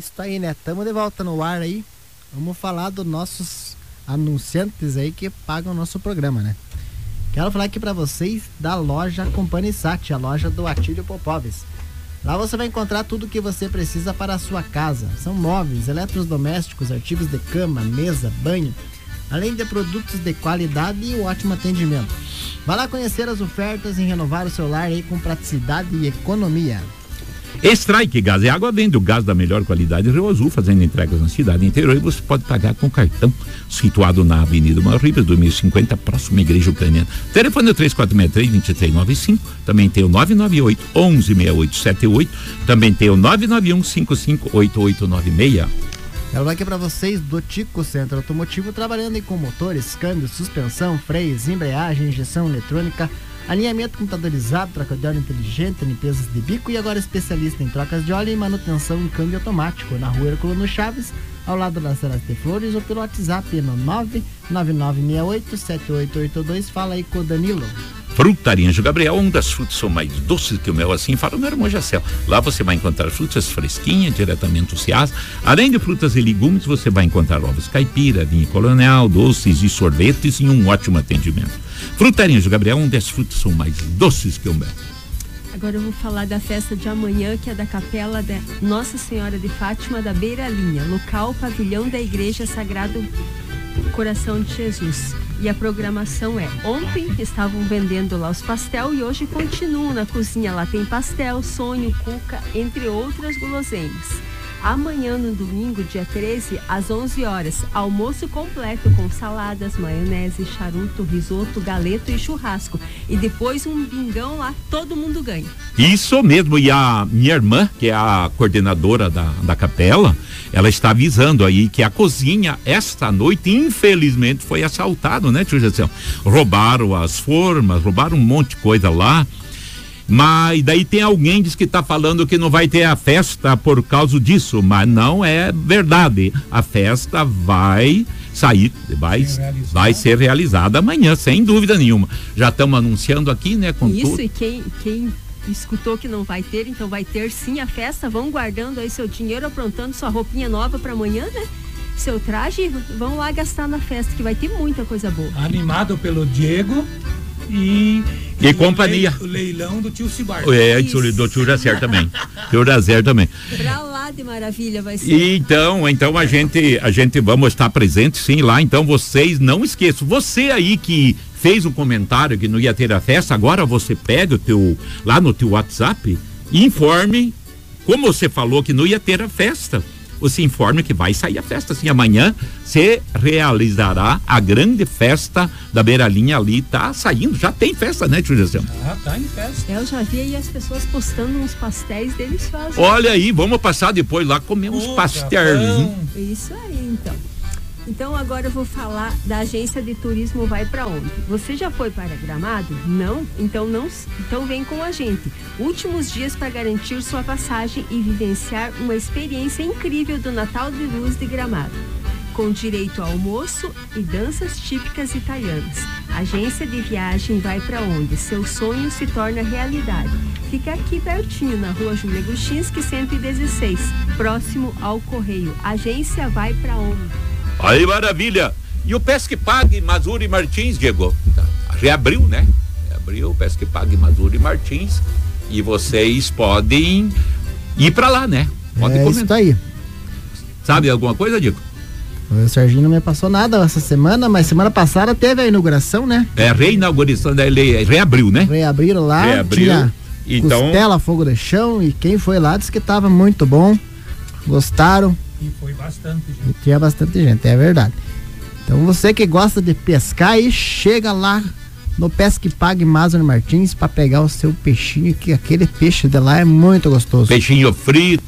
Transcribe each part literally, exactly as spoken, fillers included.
isso aí, né? Tamo de volta no ar aí. Vamos falar dos nossos anunciantes aí que pagam o nosso programa, né? Quero falar aqui pra vocês da loja Company Sat, a loja do Atílio Popoves. Lá você vai encontrar tudo o que você precisa para a sua casa. São móveis, eletrodomésticos, artigos de cama, mesa, banho, além de produtos de qualidade e um ótimo atendimento. Vá lá conhecer as ofertas e renovar o seu lar aí com praticidade e economia. Strike Gás e Água vende o gás da melhor qualidade Rio Azul, fazendo entregas na cidade inteira, e você pode pagar com cartão, situado na Avenida Malribas, dois mil e cinquenta, próxima à Igreja Ucraniana. Telefone é três quatro seis três, dois três nove cinco, também tem o nove nove oito, onze, seis oito sete oito, também tem o nove nove um, cinco cinco oito oito nove seis. Quero falar aqui para vocês do Tico Centro Automotivo, trabalhando com motores, câmbio, suspensão, freios, embreagem, injeção eletrônica, alinhamento computadorizado, troca de óleo inteligente, limpezas de bico e agora especialista em trocas de óleo e manutenção em câmbio automático, na rua Herculano Chaves, ao lado da Celeste de Flores, ou pelo WhatsApp no nove nove nove seis oito sete oito oito dois. Fala aí com o Danilo. Frutaria Anjo Gabriel, onde as frutas são mais doces que o mel, assim fala o meu irmão Jacel. Lá você vai encontrar frutas fresquinhas, diretamente associadas. Além de frutas e legumes, você vai encontrar ovos caipira, vinho colonial, doces e sorvetes e um ótimo atendimento. Frutaria Anjo Gabriel, onde as frutas são mais doces que o mel. Agora eu vou falar da festa de amanhã, que é da Capela da Nossa Senhora de Fátima da Beira Linha, local pavilhão da Igreja Sagrado Coração de Jesus. E a programação é: ontem estavam vendendo lá os pastel e hoje continuam na cozinha. Lá tem pastel, sonho, cuca, entre outras guloseimas. Amanhã, no domingo, dia treze, às onze horas, almoço completo com saladas, maionese, charuto, risoto, galeto e churrasco. E depois um bingão lá, todo mundo ganha. Isso mesmo, e a minha irmã, que é a coordenadora da, da capela, ela está avisando aí que a cozinha, esta noite, infelizmente, foi assaltado, né, tio Gessão? Roubaram as formas, roubaram um monte de coisa lá. Mas daí tem alguém diz que está falando que não vai ter a festa por causa disso, mas não é verdade. A festa vai sair, vai, vai ser realizada amanhã, sem dúvida nenhuma. Já estamos anunciando aqui, né? Com Isso, tudo. E quem, quem escutou que não vai ter, então vai ter sim a festa. Vão guardando aí seu dinheiro, aprontando sua roupinha nova para amanhã, né? Seu traje, vão lá gastar na festa, que vai ter muita coisa boa. Animado pelo Diego e... E, e companhia. O leilão do tio Cibar. É, do tio Jacer também. Tio Jacer também. Pra lá de maravilha vai ser. E então, então a gente, a gente vamos estar presente sim lá. Então vocês não esqueçam. Você aí que fez um comentário que não ia ter a festa, agora você pega o teu, lá no teu WhatsApp e informe, como você falou que não ia ter a festa. Você informe que vai sair a festa, assim, amanhã se realizará a grande festa da Beira Linha ali, tá saindo, já tem festa, né, tio Gessão? Ah, tá em festa. Eu já vi aí as pessoas postando uns pastéis deliciosos. Olha aí, vamos passar depois lá comer uns oh, pastéis. Isso aí, então. Então agora eu vou falar da agência de turismo Vai Pra Onde. Você já foi para Gramado? Não? Então não, então vem com a gente. Últimos dias para garantir sua passagem e vivenciar uma experiência incrível do Natal de Luz de Gramado, com direito a almoço e danças típicas italianas. Agência de viagem Vai Pra Onde seu sonho se torna realidade. Fica aqui pertinho, na rua Júlia Guchinski, cento e dezesseis, próximo ao Correio. Agência Vai Pra Onde. Aí, maravilha! E o Pesque Pague, Mazuri Martins, Diego? Reabriu, né? Reabriu o Pesque Pague, Mazuri Martins. E vocês podem ir pra lá, né? Podem é comentar. isso aí. Sabe alguma coisa, Diego? O Serginho não me passou nada essa semana, mas semana passada teve a inauguração, né? É, reinauguração, né? Ele reabriu, né? Reabriram lá, reabriu, tinha então... costela, fogo de chão, e quem foi lá disse que tava muito bom, gostaram. E foi bastante gente. E tinha bastante gente, é verdade. Então você que gosta de pescar aí, chega lá no Pesque Pague Mazuri Martins para pegar o seu peixinho, que aquele peixe de lá é muito gostoso. Peixinho frito,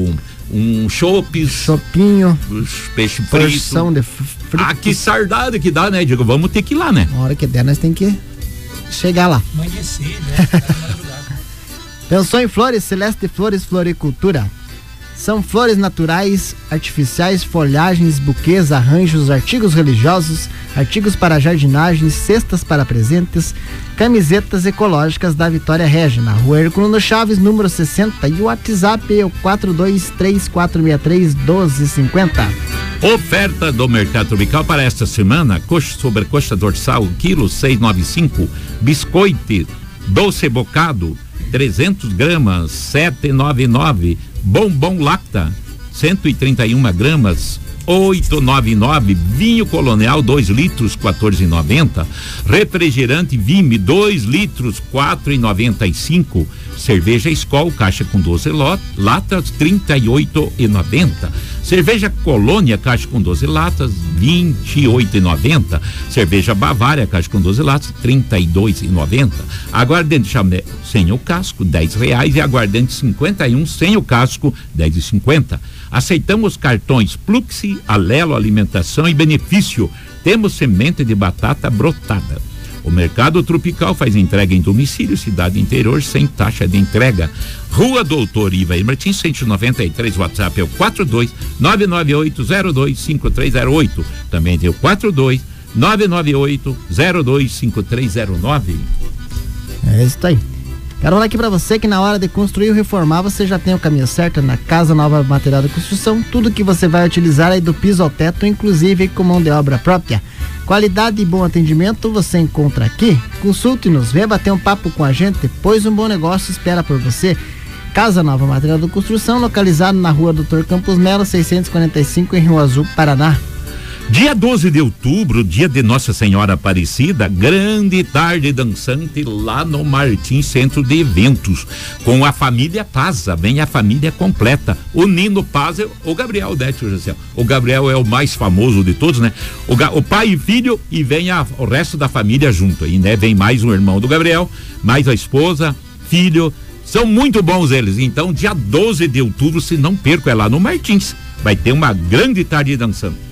um chopes, chopinho, peixe frito. Porção de frito. Ah, que sardada que dá, né, Diego? Vamos ter que ir lá, né? Na hora que der, nós tem que chegar lá. Amanhecer, né? Pensou em flores? Celeste Flores Floricultura. São flores naturais, artificiais, folhagens, buquês, arranjos, artigos religiosos, artigos para jardinagem, cestas para presentes, camisetas ecológicas da Vitória Regia, na Rua Herculano Chaves, número sessenta, e o WhatsApp é o quatro dois três quatro seis três um dois cinco zero. Oferta do Mercado Tropical para esta semana: coxa sobre coxa dorsal, quilo seis noventa e cinco, biscoito doce bocado trezentos gramas, sete reais e noventa e nove centavos, bombom lacta cento e trinta e uma gramas, oito reais e noventa e nove centavos, vinho Colonial dois litros, quatorze reais e noventa centavos, refrigerante Vime dois litros, quatro reais e noventa e cinco centavos, cerveja Skol caixa com doze lot, latas, trinta e oito reais e noventa centavos, cerveja Colônia caixa com doze latas, vinte e oito reais e noventa centavos, cerveja Bavária caixa com doze latas, trinta e dois reais e noventa centavos, aguardente Chamé sem o casco, dez reais, e aguardente cinquenta e um sem o casco, dez reais e cinquenta centavos. Aceitamos cartões Pluxi, Alelo Alimentação e Benefício. Temos semente de batata brotada. O Mercado Tropical faz entrega em domicílio, cidade interior, sem taxa de entrega. Rua Doutor Ivair Martins, cento e noventa e três, WhatsApp é o quatro dois nove nove oito zero dois cinco três zero oito. Também tem o quatro dois nove nove oito zero dois cinco três zero nove. É isso aí. Quero falar aqui pra você que na hora de construir ou reformar, você já tem o caminho certo na Casa Nova Material de Construção. Tudo que você vai utilizar aí do piso ao teto, inclusive com mão de obra própria. Qualidade e bom atendimento você encontra aqui. Consulte-nos, venha bater um papo com a gente, pois um bom negócio espera por você. Casa Nova Material de Construção, localizado na Rua doutor Campos Melo, seiscentos e quarenta e cinco, em Rio Azul, Paraná. Dia doze de outubro, dia de Nossa Senhora Aparecida, grande tarde dançante lá no Martins Centro de Eventos, com a família Paza, vem a família completa. O Nino Paza, o Gabriel, né, tio José? O Gabriel é o mais famoso de todos, né? O, o pai e filho, e vem a, o resto da família junto aí, né? Vem mais um irmão do Gabriel, mais a esposa, filho, são muito bons eles. Então, dia doze de outubro, se não perco, é lá no Martins, vai ter uma grande tarde dançando.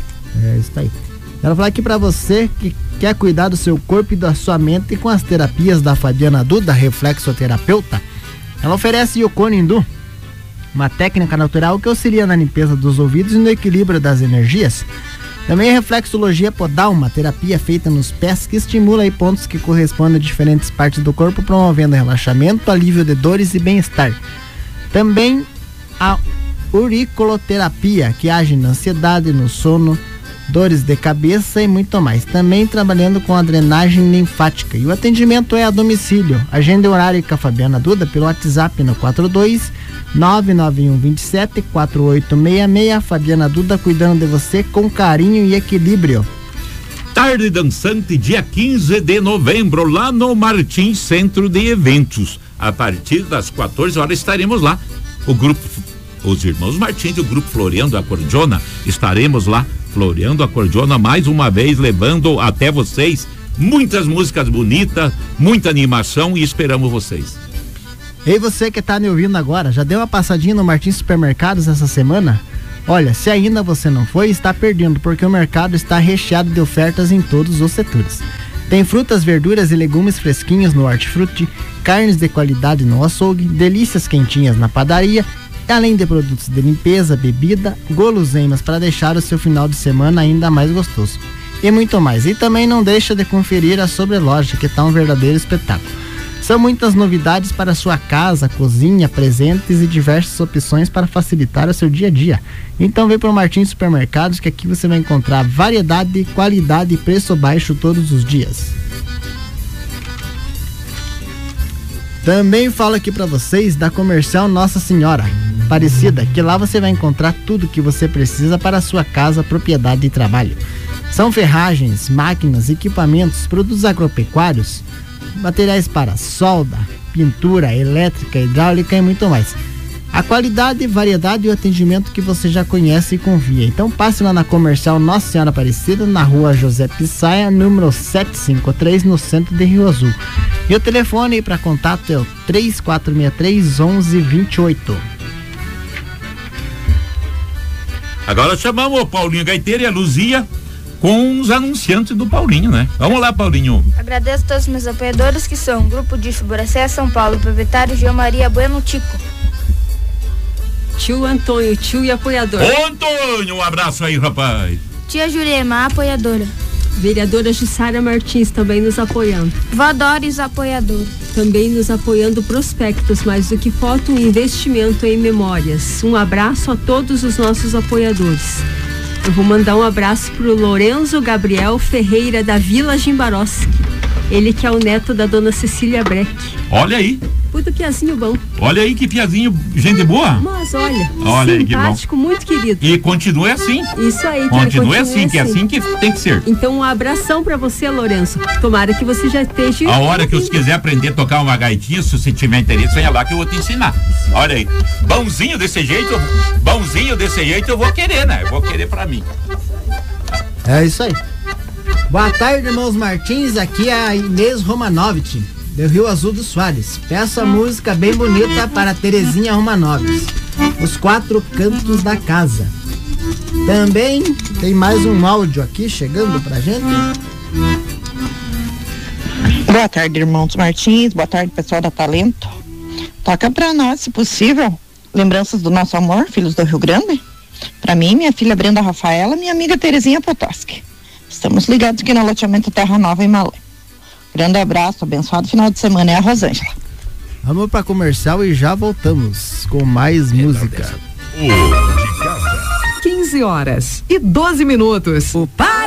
É isso aí. Quero falar aqui pra você que quer cuidar do seu corpo e da sua mente com as terapias da Fabiana Duda, reflexoterapeuta. Ela oferece Yokone Hindu, uma técnica natural que auxilia na limpeza dos ouvidos e no equilíbrio das energias. Também a reflexologia podal, uma terapia feita nos pés que estimula aí pontos que correspondem a diferentes partes do corpo, promovendo relaxamento, alívio de dores e bem-estar. Também a auriculoterapia, que age na ansiedade, no sono, dores de cabeça e muito mais. Também trabalhando com a drenagem linfática. E o atendimento é a domicílio. Agenda horário com a Fabiana Duda pelo WhatsApp no quatro dois nove nove um dois sete quatro oito seis seis. Fabiana Duda cuidando de você com carinho e equilíbrio. Tarde dançante, dia quinze de novembro, lá no Martins Centro de Eventos. A partir das quatorze horas estaremos lá. O grupo, os irmãos Martins, o grupo Floreando a Cordiona, estaremos lá floreando a cordiona mais uma vez, levando até vocês muitas músicas bonitas, muita animação, e esperamos vocês. Ei, você que tá me ouvindo agora, já deu uma passadinha no Martins Supermercados essa semana? Olha, se ainda você não foi, está perdendo, porque o mercado está recheado de ofertas em todos os setores. Tem frutas, verduras e legumes fresquinhos no hortifruti, carnes de qualidade no açougue, delícias quentinhas na padaria, além de produtos de limpeza, bebida, guloseimas para deixar o seu final de semana ainda mais gostoso. E muito mais. E também não deixa de conferir a sobreloja, que está um verdadeiro espetáculo. São muitas novidades para a sua casa, cozinha, presentes e diversas opções para facilitar o seu dia a dia. Então vem para o Martins Supermercados, que aqui você vai encontrar variedade, qualidade e preço baixo todos os dias. Também falo aqui para vocês da Comercial Nossa Senhora Aparecida, que lá você vai encontrar tudo que você precisa para a sua casa, propriedade e trabalho. São ferragens, máquinas, equipamentos, produtos agropecuários, materiais para solda, pintura, elétrica, hidráulica e muito mais. A qualidade, variedade e o atendimento que você já conhece e confia. Então passe lá na Comercial Nossa Senhora Aparecida, na Rua José Pissaia, número setecentos e cinquenta e três, no centro de Rio Azul. E o telefone para contato é o três quatro seis três, um um dois oito. Agora chamamos o Paulinho Gaiteiro e a Luzia com os anunciantes do Paulinho, né? Vamos lá, Paulinho. Agradeço a todos os meus apoiadores, que são o Grupo de Fuburacé, São Paulo, proprietário João Maria Bueno Tico. tio Antônio, tio e apoiador. Ô, Antônio, um abraço aí, rapaz. Tia Jurema, apoiadora. Vereadora Jussara Martins também nos apoiando. Vó Doris, apoiadora. Também nos apoiando prospectos, mais do que foto, um investimento em memórias. Um abraço a todos os nossos apoiadores. Eu vou mandar um abraço pro Lorenzo Gabriel Ferreira da Vila Jimbaroski. Ele que é o neto da dona Cecília Breck. Olha aí. Puta piazinho bom. Olha aí que piazinho, gente boa. Mas olha, olha aí, simpático, que bom. Muito querido. E continue assim. Isso aí. Continue, continue assim, assim, que é assim que tem que ser. Então um abração pra você, Lourenço. Tomara que você já esteja... A hora que você quiser aprender a tocar uma gaitinha, se você tiver interesse, venha lá que eu vou te ensinar. Olha aí. Bonzinho desse jeito, bonzinho desse jeito eu vou querer, né? Eu vou querer pra mim. É isso aí. Boa tarde, irmãos Martins. Aqui é a Inês Romanovich, do Rio Azul dos Soares. Peço a música bem bonita para Terezinha Romanovich, Os Quatro Cantos da Casa. Também tem mais um áudio aqui chegando pra gente. Boa tarde, irmãos Martins. Boa tarde, pessoal da Talento. Toca pra nós, se possível, Lembranças do Nosso Amor, Filhos do Rio Grande. Pra mim, minha filha Brenda Rafaela, minha amiga Terezinha Potoski. Estamos ligados aqui no loteamento Terra Nova em Malé. Grande abraço, abençoado final de semana. É a Rosângela. Vamos para comercial e já voltamos com mais música. quinze horas e doze minutos. O pai